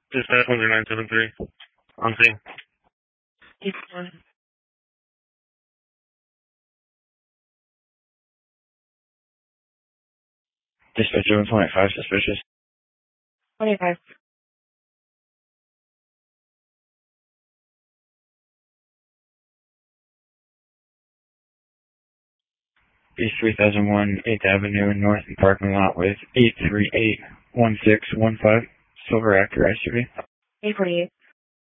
Dispatch 10973. On scene. Dispatch 725, suspicious. 25. East 3001, 8th Avenue North parking lot with 8381615, Silver Acura SUV. 848.